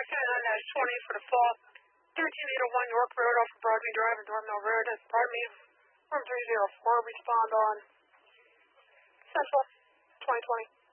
69-20 for the fall. 1301 York Road off of Broadway Drive and Dormill Road. Pardon me. Room 304. Respond on Central 2020.